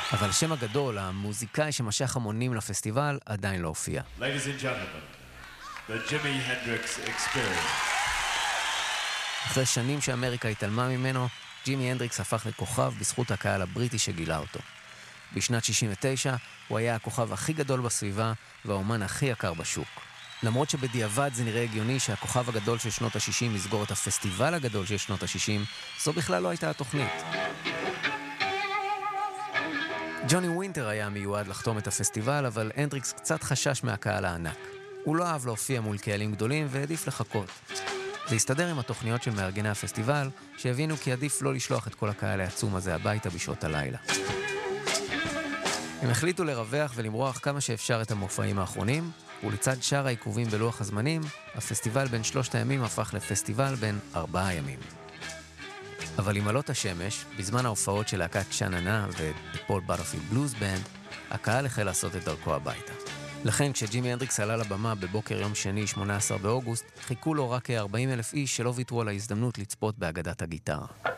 אבל השם הגדול, המוזיקאי שמשך המונים לפסטיבל, עדיין לא הופיע. Ladies and gentlemen, the Jimi Hendrix Experience. אחרי שנים שאמריקה התעלמה ממנו, ג'ימי הנדריקס הפך לכוכב בזכות הקהל הבריטי שגילה אותו. בשנת 69 הוא היה הכוכב הכי גדול בסביבה והאומן הכי יקר בשוק. למרות שבדיעבד זה נראה הגיוני שהכוכב הגדול של שנות ה-60 יסגור את הפסטיבל הגדול של שנות ה-60, זו בכלל לא הייתה התוכנית. ג'וני ווינטר היה מיועד לחתום את הפסטיבל, אבל הנדריקס קצת חשש מהקהל הענק. הוא לא אהב להופיע מול קהלים גדולים והעדיף לחכות. זה הסתדר עם התוכניות של מארגני הפסטיבל, שהבינו כי עדיף לא לשלוח את כל הקהל העצום הזה הביתה בשעות הלילה. הם החליטו לרווח ולמרוח כמה שאפשר את המופעים האחרונים, ולצד שאר העיכובים בלוח הזמנים, הפסטיבל בין 3 הימים הפך לפסטיבל בין 4 ימים. אבל עם עלות השמש, בזמן ההופעות של להקת שננה ופול בטרפילד בלוז בנד, הקהל החל לעשות את דרכו הביתה. לכן כשג'ימי הנדריקס עלה לבמה בבוקר יום שני 18 באוגוסט, חיכו לו רק כ-40,000 איש שלא ויתרו על ההזדמנות לצפות באגדת הגיטרה.